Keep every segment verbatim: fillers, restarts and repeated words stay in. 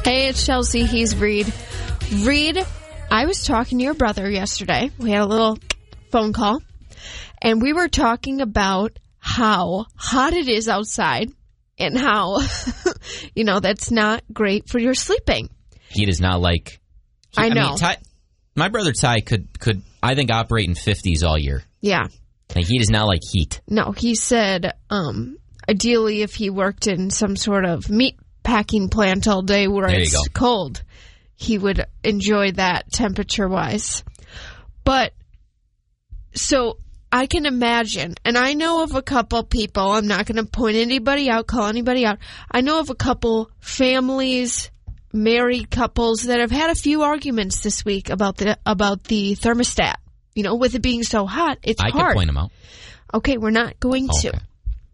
Hey, it's Chelsea. He's Reed. Reed, I was talking to your brother yesterday. We had a little phone call, and we were talking about how hot it is outside and how, you know, that's not great for your sleeping. Heat is not like... He, I know. I mean, Ty, my brother Ty could, could, I think, operate in fifties all year. Yeah. Like, heat is not like heat. No, he said, um, ideally if he worked in some sort of meat packing plant all day where There you it's go. cold, he would enjoy that temperature-wise. But, so I can imagine, and I know of a couple people, I'm not going to point anybody out, call anybody out, I know of a couple families, married couples that have had a few arguments this week about the about the thermostat. You know, with it being so hot, it's I hard. could point them out. Okay, we're not going Oh, to. okay.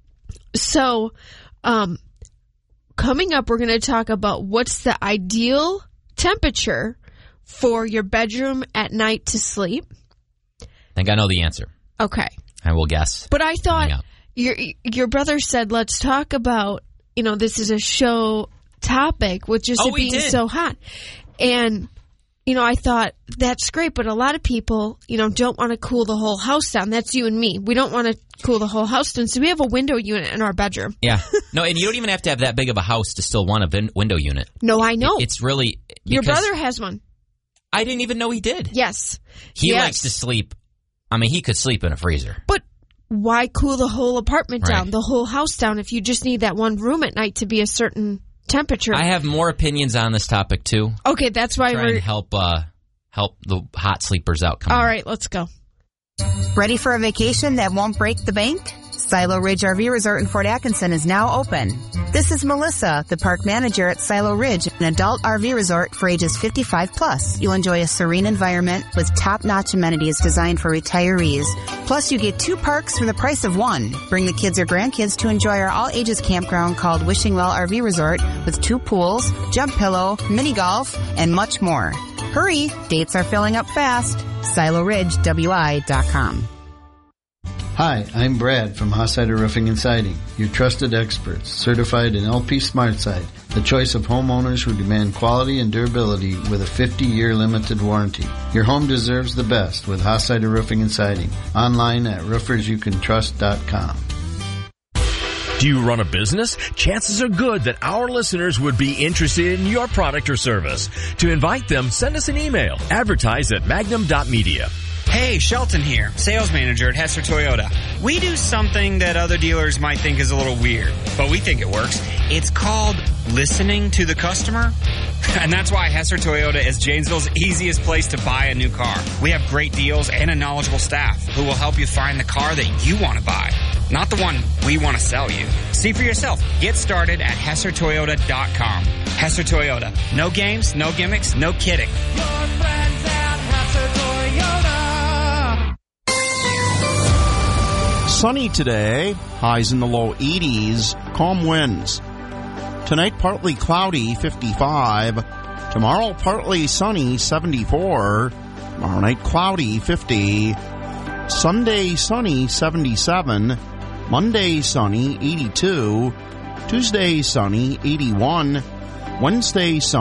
So, um, coming up, we're going to talk about what's the ideal temperature for your bedroom at night to sleep. I think I know the answer. Okay. I will guess. But I thought Coming up. your your brother said, let's talk about, you know, this is a show topic with just Oh, it we being did. so hot. And, you know, I thought that's great, but a lot of people, you know, don't want to cool the whole house down. That's you and me. We don't want to cool the whole house down. So we have a window unit in our bedroom. Yeah. No, and you don't even have to have that big of a house to still want a vin- window unit. No, I know. It's really... Your because brother has one. I didn't even know he did. Yes. He Yes. likes to sleep. I mean, he could sleep in a freezer. But why cool the whole apartment down, Right. the whole house down, if you just need that one room at night to be a certain temperature? I have more opinions on this topic, too. Okay, that's why Try we're... and help, uh, help the hot sleepers out. Come All on. right, let's go. Ready for a vacation that won't break the bank? Silo Ridge R V Resort in Fort Atkinson is now open. This is Melissa, the park manager at Silo Ridge, an adult R V resort for ages fifty-five plus. You'll enjoy a serene environment with top-notch amenities designed for retirees. Plus, you get two parks for the price of one. Bring the kids or grandkids to enjoy our all-ages campground called Wishing Well R V Resort with two pools, jump pillow, mini golf, and much more. Hurry! Dates are filling up fast. Silo Ridge W I dot com. Hi, I'm Brad from Hossider Roofing and Siding, your trusted experts, certified in L P SmartSide, the choice of homeowners who demand quality and durability with a fifty-year limited warranty. Your home deserves the best with Hossider Roofing and Siding. Online at roofers you can trust dot com. Do you run a business? Chances are good that our listeners would be interested in your product or service. To invite them, send us an email. Advertise at magnum dot media. Hey, Shelton here, sales manager at Hesser Toyota. We do something that other dealers might think is a little weird, but we think it works. It's called listening to the customer. And that's why Hesser Toyota is Janesville's easiest place to buy a new car. We have great deals and a knowledgeable staff who will help you find the car that you want to buy, not the one we want to sell you. See for yourself. Get started at Hesser Toyota dot com. Hesser Toyota. No games, no gimmicks, no kidding. Your friends at Hesser Toyota. Sunny today, highs in the low eighties, calm winds. Tonight, partly cloudy, fifty-five. Tomorrow, partly sunny, seventy-four. Tomorrow night, cloudy, fifty. Sunday, sunny, seventy-seven. Monday, sunny, eighty-two. Tuesday, sunny, eighty-one. Wednesday, sunny.